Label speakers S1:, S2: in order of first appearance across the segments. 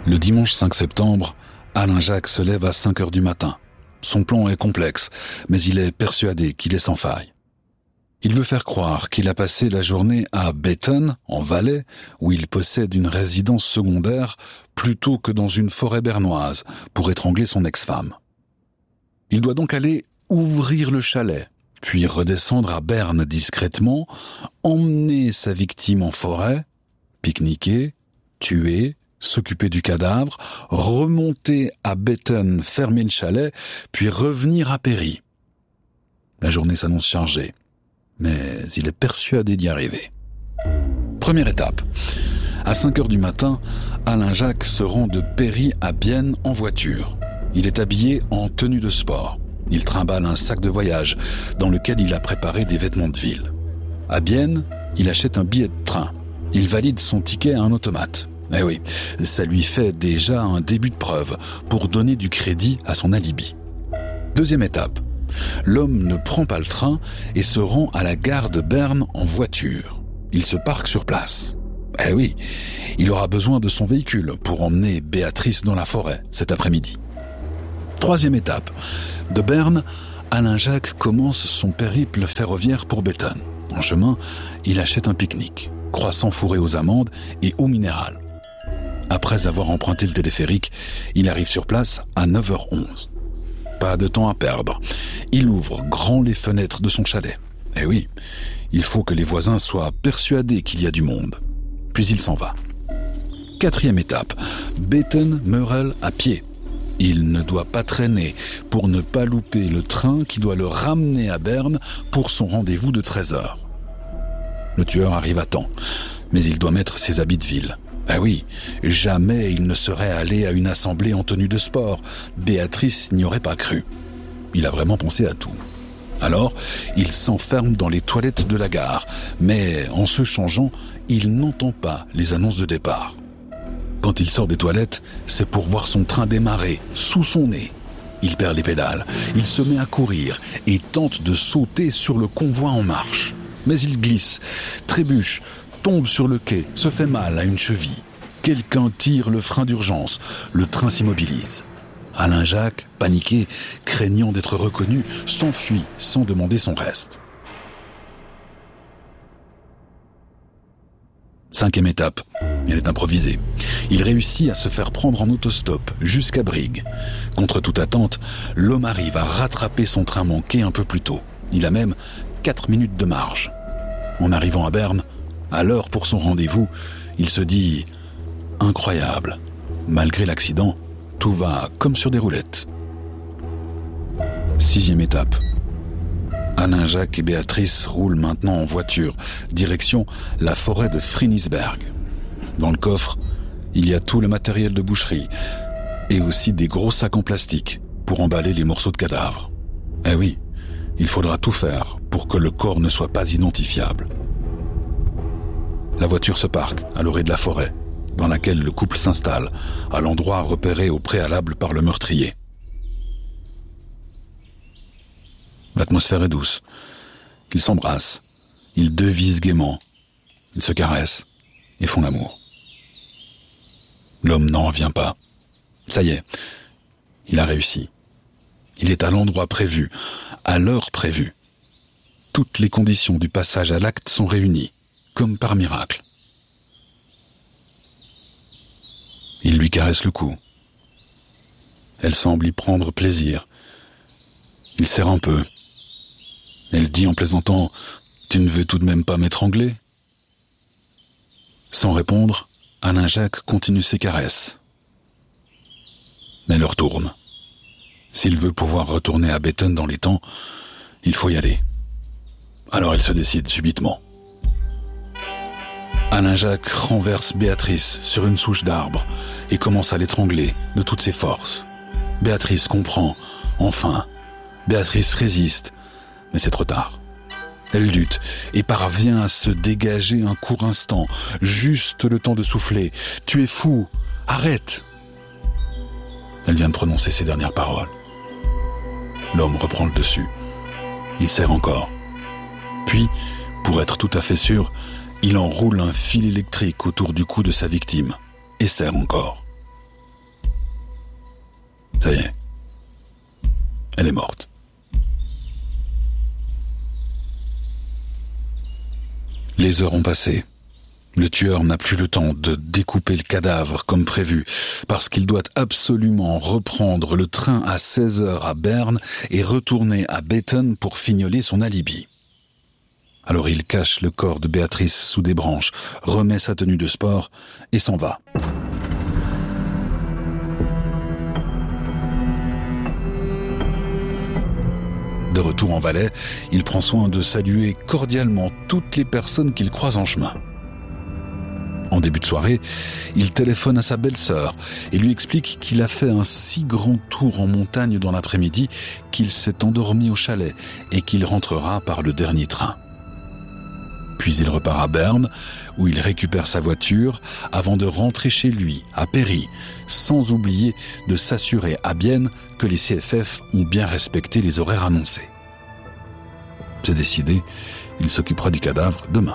S1: Le dimanche 5 septembre, Alain Jacques se lève à 5 heures du matin. Son plan est complexe, mais il est persuadé qu'il est sans faille. Il veut faire croire qu'il a passé la journée à Bayton, en Valais, où il possède une résidence secondaire, plutôt que dans une forêt bernoise, pour étrangler son ex-femme. Il doit donc aller ouvrir le chalet, puis redescendre à Berne discrètement, emmener sa victime en forêt, pique-niquer, tuer, s'occuper du cadavre, remonter à Bayton, fermer le chalet, puis revenir à Péry. La journée s'annonce chargée, mais il est persuadé d'y arriver. Première étape. À 5 heures du matin, Alain Jacques se rend de Péry à Bienne en voiture. Il est habillé en tenue de sport. Il trimballe un sac de voyage dans lequel il a préparé des vêtements de ville. À Bienne, il achète un billet de train. Il valide son ticket à un automate. Eh oui, ça lui fait déjà un début de preuve pour donner du crédit à son alibi. Deuxième étape. L'homme ne prend pas le train et se rend à la gare de Berne en voiture. Il se parque sur place. Eh oui, il aura besoin de son véhicule pour emmener Béatrice dans la forêt cet après-midi. Troisième étape. De Berne, Alain Jacques commence son périple ferroviaire pour Bayton. En chemin, il achète un pique-nique, croissant fourré aux amandes et eau minérale. Après avoir emprunté le téléphérique, il arrive sur place à 9h11. Pas de temps à perdre. Il ouvre grand les fenêtres de son chalet. Eh oui, il faut que les voisins soient persuadés qu'il y a du monde. Puis il s'en va. Quatrième étape. Bayton-Meurel à pied. Il ne doit pas traîner pour ne pas louper le train qui doit le ramener à Berne pour son rendez-vous de 13h. Le tueur arrive à temps, mais il doit mettre ses habits de ville. Ah oui, jamais il ne serait allé à une assemblée en tenue de sport. Béatrice n'y aurait pas cru. Il a vraiment pensé à tout. Alors, il s'enferme dans les toilettes de la gare, mais en se changeant, il n'entend pas les annonces de départ. Quand il sort des toilettes, c'est pour voir son train démarrer, sous son nez. Il perd les pédales, il se met à courir et tente de sauter sur le convoi en marche. Mais il glisse, trébuche, tombe sur le quai, se fait mal à une cheville. Quelqu'un tire le frein d'urgence, le train s'immobilise. Alain Jacques, paniqué, craignant d'être reconnu, s'enfuit sans demander son reste. Cinquième étape, elle est improvisée. Il réussit à se faire prendre en autostop jusqu'à Brigue. Contre toute attente, l'homme arrive à rattraper son train manqué un peu plus tôt. Il a même 4 minutes de marge. En arrivant à Berne, à l'heure pour son rendez-vous, il se dit « Incroyable, malgré l'accident, tout va comme sur des roulettes. » Sixième étape. Alain Jacques et Béatrice roulent maintenant en voiture, direction la forêt de Frinisberg. Dans le coffre, il y a tout le matériel de boucherie et aussi des gros sacs en plastique pour emballer les morceaux de cadavres. Eh oui, il faudra tout faire pour que le corps ne soit pas identifiable. La voiture se parque à l'orée de la forêt, dans laquelle le couple s'installe, à l'endroit repéré au préalable par le meurtrier. L'atmosphère est douce. Ils s'embrassent, ils devisent gaiement, ils se caressent et font l'amour. L'homme n'en revient pas. Ça y est, il a réussi. Il est à l'endroit prévu, à l'heure prévue. Toutes les conditions du passage à l'acte sont réunies, comme par miracle. Il lui caresse le cou. Elle semble y prendre plaisir. Il serre un peu. Elle dit en plaisantant « Tu ne veux tout de même pas m'étrangler ?» Sans répondre, Alain Jacques continue ses caresses. Mais l'heure tourne. S'il veut pouvoir retourner à Bayton dans les temps, il faut y aller. Alors il se décide subitement. Alain Jacques renverse Béatrice sur une souche d'arbre et commence à l'étrangler de toutes ses forces. Béatrice comprend, enfin. Béatrice résiste, mais c'est trop tard. Elle lutte et parvient à se dégager un court instant, juste le temps de souffler. « Tu es fou, arrête !» Elle vient de prononcer ces dernières paroles. L'homme reprend le dessus. Il serre encore. Puis, pour être tout à fait sûr, il enroule un fil électrique autour du cou de sa victime et serre encore. Ça y est. Elle est morte. Les heures ont passé. Le tueur n'a plus le temps de découper le cadavre comme prévu, parce qu'il doit absolument reprendre le train à 16h à Berne et retourner à Bayton pour fignoler son alibi. Alors il cache le corps de Béatrice sous des branches, remet sa tenue de sport et s'en va. De retour en Valais, il prend soin de saluer cordialement toutes les personnes qu'il croise en chemin. En début de soirée, il téléphone à sa belle-sœur et lui explique qu'il a fait un si grand tour en montagne dans l'après-midi qu'il s'est endormi au chalet et qu'il rentrera par le dernier train. Puis il repart à Berne, où il récupère sa voiture avant de rentrer chez lui, à Péry, sans oublier de s'assurer à Bienne que les CFF ont bien respecté les horaires annoncés. C'est décidé, il s'occupera du cadavre demain.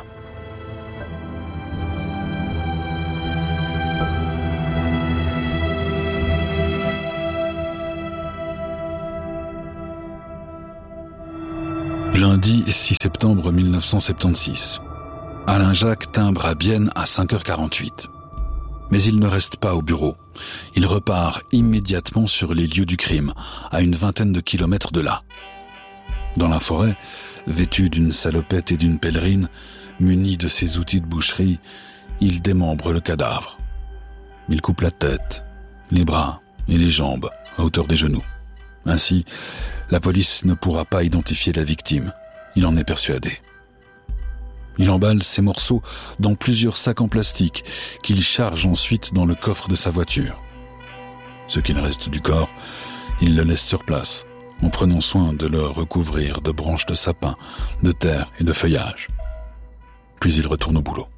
S1: Lundi 6 septembre 1976. Alain Jacques timbre à Bienne à 5h48. Mais il ne reste pas au bureau. Il repart immédiatement sur les lieux du crime, à une vingtaine de kilomètres de là. Dans la forêt, vêtu d'une salopette et d'une pèlerine, muni de ses outils de boucherie, il démembre le cadavre. Il coupe la tête, les bras et les jambes à hauteur des genoux. Ainsi, la police ne pourra pas identifier la victime. Il en est persuadé. Il emballe ces morceaux dans plusieurs sacs en plastique qu'il charge ensuite dans le coffre de sa voiture. Ce qu'il reste du corps, il le laisse sur place, en prenant soin de le recouvrir de branches de sapin, de terre et de feuillage. Puis il retourne au boulot.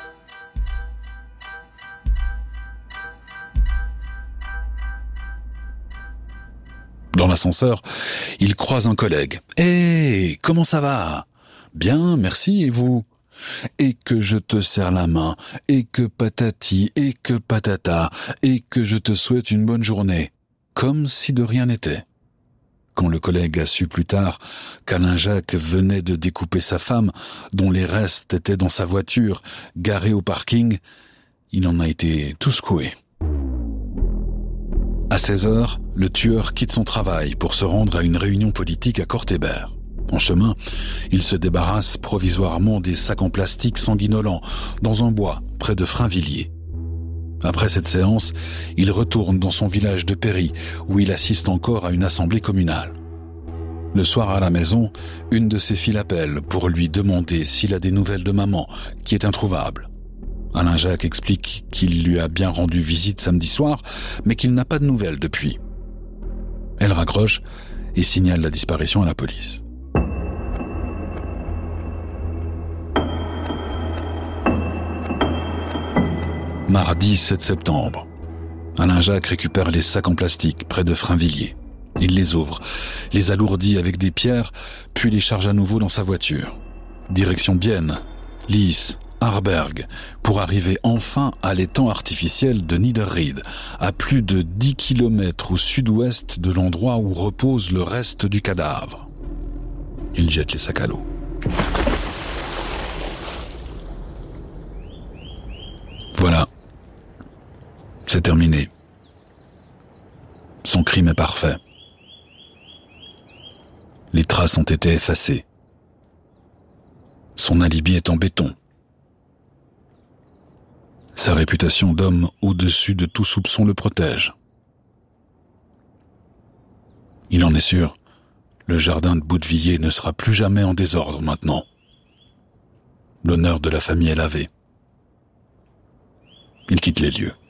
S1: Dans l'ascenseur, il croise un collègue. « Hé, comment ça va ? » ?»« Bien, merci, et vous ? » ?»« Et que je te serre la main, et que patati, et que patata, et que je te souhaite une bonne journée. » Comme si de rien n'était. Quand le collègue a su plus tard qu'Alain Jacques venait de découper sa femme, dont les restes étaient dans sa voiture, garée au parking, il en a été tout secoué. À 16h, le tueur quitte son travail pour se rendre à une réunion politique à Cortébert. En chemin, il se débarrasse provisoirement des sacs en plastique sanguinolents dans un bois près de Frainvilliers. Après cette séance, il retourne dans son village de Péry où il assiste encore à une assemblée communale. Le soir à la maison, une de ses filles l'appelle pour lui demander s'il a des nouvelles de maman, qui est introuvable. Alain Jacques explique qu'il lui a bien rendu visite samedi soir, mais qu'il n'a pas de nouvelles depuis. Elle raccroche et signale la disparition à la police. Mardi 7 septembre. Alain Jacques récupère les sacs en plastique près de Frainvilliers. Il les ouvre, les alourdit avec des pierres, puis les charge à nouveau dans sa voiture. Direction Bienne, Lys, Arberg, pour arriver enfin à l'étang artificiel de Niederried, à plus de 10 km au sud-ouest de l'endroit où repose le reste du cadavre. Il jette les sacs à l'eau. Voilà. C'est terminé. Son crime est parfait. Les traces ont été effacées. Son alibi est en béton. Sa réputation d'homme au-dessus de tout soupçon le protège. Il en est sûr, le jardin de Boutevilliers ne sera plus jamais en désordre maintenant. L'honneur de la famille est lavé. Il quitte les lieux.